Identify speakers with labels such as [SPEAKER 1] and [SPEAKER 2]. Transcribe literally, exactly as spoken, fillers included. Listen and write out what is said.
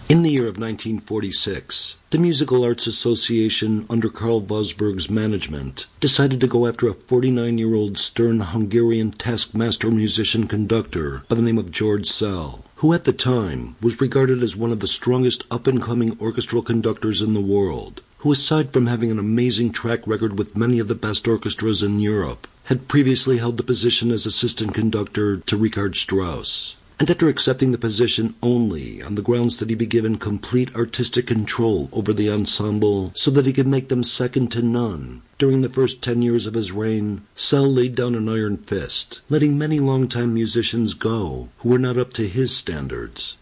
[SPEAKER 1] In the year of nineteen forty-six, the Musical Arts Association, under Karl Vosburg's management, decided to go after a forty-nine-year-old stern Hungarian taskmaster musician-conductor by the name of George Szell, who at the time was regarded as one of the strongest up-and-coming orchestral conductors in the world, who, aside from having an amazing track record with many of the best orchestras in Europe, had previously held the position as assistant conductor to Richard Strauss. And after accepting the position only on the grounds that he be given complete artistic control over the ensemble so that he could make them second to none, during the first ten years of his reign, Szell laid down an iron fist, letting many long-time musicians go who were not up to his standards.